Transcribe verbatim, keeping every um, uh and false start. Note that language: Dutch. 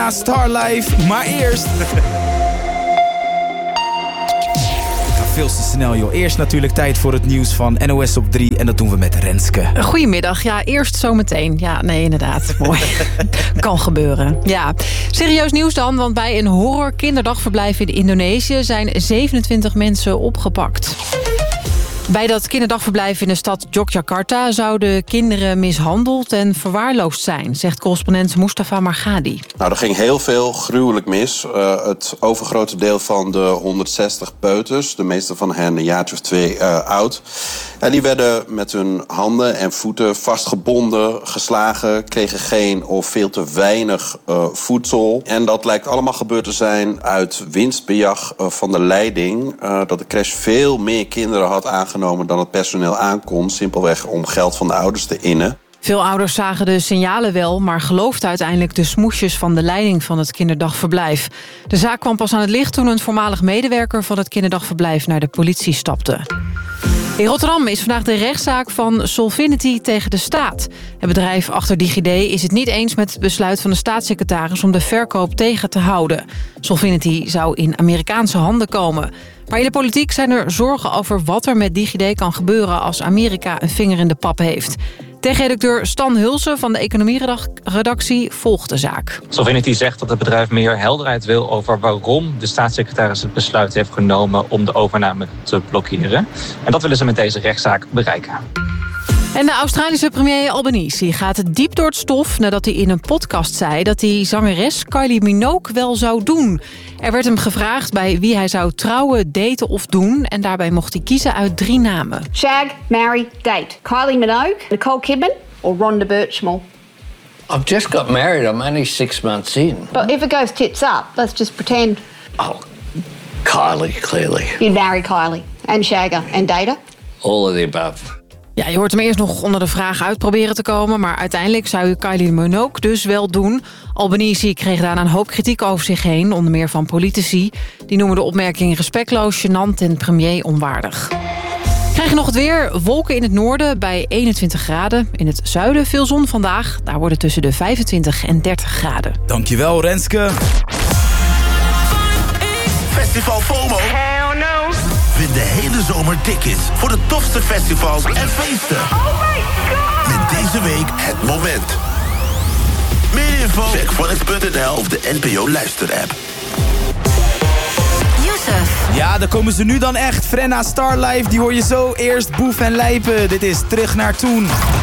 Frenna Starlife. Maar eerst... Veel te snel, joh. Eerst natuurlijk tijd voor het nieuws van N O S op drie. En dat doen we met Renske. Goedemiddag. Ja, eerst zometeen. Ja, nee, inderdaad. Mooi. Kan gebeuren. Ja. Serieus nieuws dan, want bij een horror kinderdagverblijf in Indonesië zijn zevenentwintig mensen opgepakt. Bij dat kinderdagverblijf in de stad Yogyakarta zouden kinderen mishandeld en verwaarloosd zijn, zegt correspondent Mustafa Margadi. Nou, er ging heel veel gruwelijk mis. Uh, het overgrote deel van de honderdzestig peuters, de meeste van hen een jaartje of twee uh, oud. En die werden met hun handen en voeten vastgebonden, geslagen, kregen geen of veel te weinig uh, voedsel. En dat lijkt allemaal gebeurd te zijn uit winstbejag uh, van de leiding. Uh, dat de crash veel meer kinderen had aangenomen dan het personeel aankon, simpelweg om geld van de ouders te innen. Veel ouders zagen de signalen wel, maar geloofden uiteindelijk de smoesjes van de leiding van het kinderdagverblijf. De zaak kwam pas aan het licht toen een voormalig medewerker van het kinderdagverblijf naar de politie stapte. In Rotterdam is vandaag de rechtszaak van Solvinity tegen de staat. Het bedrijf achter DigiD is het niet eens met het besluit van de staatssecretaris om de verkoop tegen te houden. Solvinity zou in Amerikaanse handen komen. Maar in de politiek zijn er zorgen over wat er met DigiD kan gebeuren als Amerika een vinger in de pap heeft. Tech-redacteur Stan Hulsen van de economieredactie volgt de zaak. Solvinity zegt dat het bedrijf meer helderheid wil over waarom de staatssecretaris het besluit heeft genomen om de overname te blokkeren. En dat willen ze met deze rechtszaak bereiken. En de Australische premier Albanese gaat diep door het stof nadat hij in een podcast zei dat hij zangeres Kylie Minogue wel zou doen. Er werd hem gevraagd bij wie hij zou trouwen, daten of doen. En daarbij mocht hij kiezen uit drie namen. Shag, marry, date. Kylie Minogue, Nicole Kidman or Rhonda Birchmore. I've just got married. I'm only six months in. But if it goes tits up, let's just pretend. Oh, Kylie, clearly. You'd marry Kylie and shag her and date her? All of the above. Ja, je hoort hem eerst nog onder de vraag uit proberen te komen, maar uiteindelijk zou je Kylie Minogue dus wel doen. Albanese kreeg daarna een hoop kritiek over zich heen, onder meer van politici. Die noemen de opmerking respectloos, gênant en premier onwaardig. Krijg je nog het weer? Wolken in het noorden bij eenentwintig graden. In het zuiden veel zon vandaag. Daar worden tussen de vijfentwintig en dertig graden. Dankjewel, Renske. Festival FOMO. Hell no. Win de hele zomer tickets voor de tofste festivals en feesten. Oh my god. Met deze week het moment. Meer info? Check Phonics punt n l of de N P O luisterapp. Ja, daar komen ze nu dan echt. Frenna Starlife, die hoor je zo. Eerst Boef en Lijpen. Dit is Terug naar Toen.